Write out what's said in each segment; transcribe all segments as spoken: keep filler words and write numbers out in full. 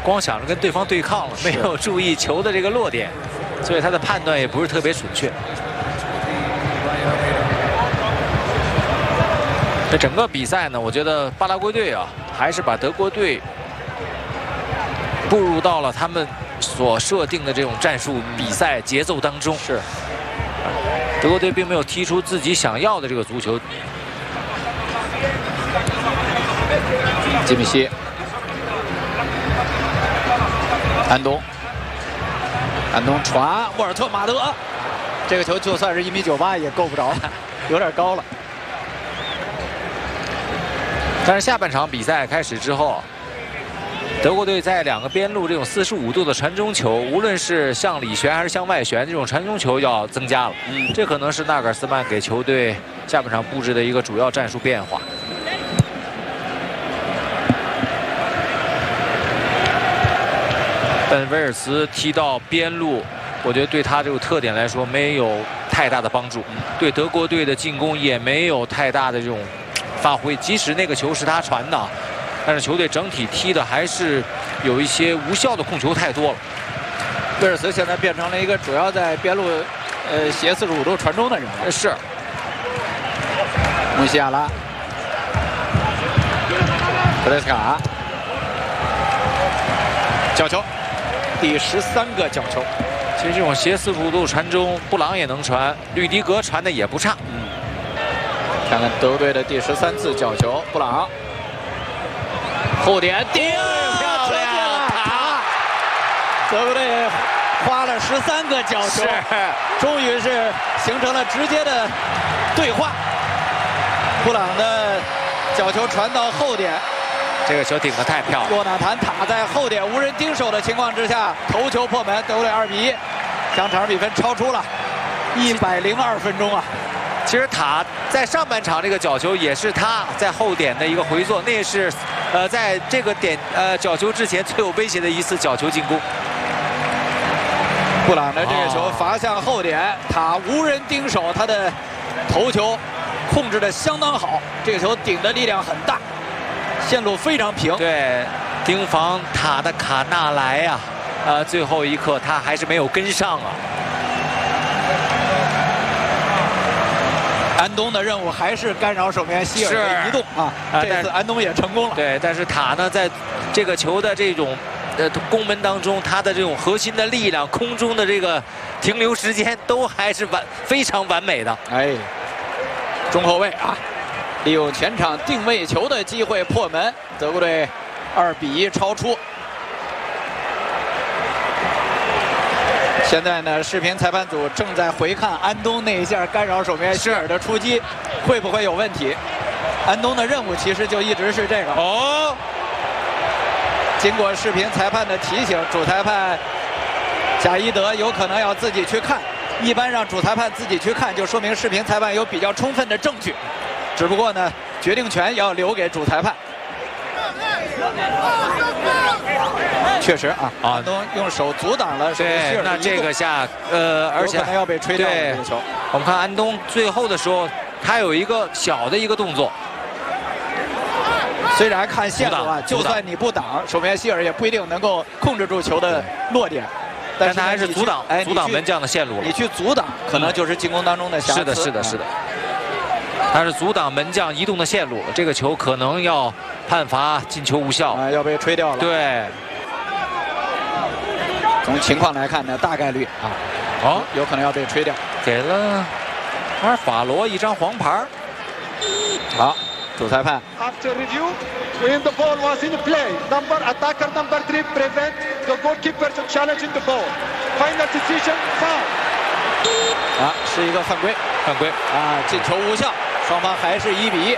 光想着跟对方对抗了，没有注意球的这个落点，所以他的判断也不是特别准确。这整个比赛呢，我觉得巴拉圭队啊，还是把德国队步入到了他们所设定的这种战术比赛节奏当中。 是， 德国队并没有踢出自己想要的这个足球。 基米希。 安东，安东传沃尔特马德，这个球就算是一米九八也够不着，有点高了。 但是下半场比赛开始之后，德国队在两个边路这种四十五度的传中球，无论是向里旋还是向外旋，这种传中球要增加了。嗯，这可能是纳格尔斯曼给球队下半场布置的一个主要战术变化。 本威尔茨踢到边路，我觉得对他这种特点来说没有太大的帮助，对德国队的进攻也没有太大的这种发挥。即使那个球是他传的，但是球队整体踢的还是有一些无效的控球太多了。 威尔茨现在变成了一个主要在边路呃斜四十五度传中的人了。 是。 穆西亚拉，格雷斯卡，角球。 第十三个角球， 其实这种斜四十五度传中，布朗也能传，吕迪格传的也不差。 嗯，看看德国队的第十三次角球，布朗后点顶，漂亮！塔，德国队花了十三个角球，终于是形成了直接的对话。布朗的角球传到后点。 这个球顶得太漂亮！ 洛纳坦塔在后点无人盯手的情况之下，头球破门，德国队二比一，将场上比分超出了一百零二分钟啊！ 其实塔在上半场这个角球也是他在后点的一个回做，那也是呃在这个点呃角球之前最有威胁的一次角球进攻。 布朗的这个球罚向后点，塔无人盯手，他的头球控制的相当好，这个球顶的力量很大。 线路非常平， 对，盯防塔的卡纳莱呀、啊，呃，最后一刻他还是没有跟上啊。 安东的任务还是干扰守门员希尔的移动啊，这次安东也成功了。 对，但是塔呢，在这个球的这种呃攻门当中，他的这种核心的力量、空中的这个停留时间都还是完非常完美的。 哎，中后卫啊。 利用前场定位球的机会破门，德国队二比一超出。现在呢，视频裁判组正在回看安东那一下干扰守门员希尔的出击，会不会有问题？安东的任务其实就一直是这个。哦，经过视频裁判的提醒，主裁判贾伊德有可能要自己去看。一般让主裁判自己去看，就说明视频裁判有比较充分的证据。 只不过呢，决定权要留给主裁判。确实啊，安东用手阻挡了守门员希尔的移动。 那这个下，呃，而且可能要被吹掉了这个球。 我们看安东最后的时候，他有一个小的一个动作。 虽然看线路啊，就算你不挡，守门员希尔也不一定能够控制住球的落点。 但是他还是阻挡，哎，阻挡门将的线路了。 你去阻挡，可能就是进攻当中的瑕疵。 是的，是的，是的。 他是阻挡门将移动的线路，这个球可能要判罚进球无效， 啊，要被吹掉了。 对， 从情况来看呢，大概率啊， 哦， 有可能要被吹掉， 给了阿尔法罗一张黄牌。 好，主裁判。 After review, when the ball was in play, number attacker number three prevent the goalkeeper to challenge the ball. Final decision foul. 啊，是一个犯规， 犯规啊，进球无效，双方还是一比一。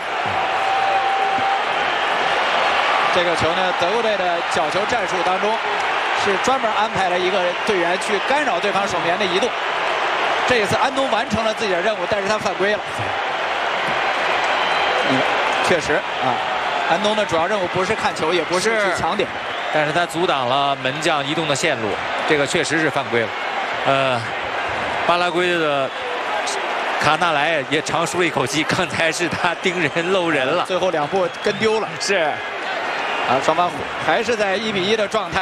这个球呢，德国队的角球战术当中是专门安排了一个队员去干扰对方守门员的移动。这一次安东完成了自己的任务，但是他犯规了。嗯，确实啊，安东的主要任务不是看球，也不是去抢点， 但是他阻挡了门将移动的线路，这个确实是犯规了。呃。 巴拉圭的卡纳莱也长舒了一口气，刚才是他盯人漏人了， 最后两步跟丢了。 是， 啊，双方还是在一比一的状态。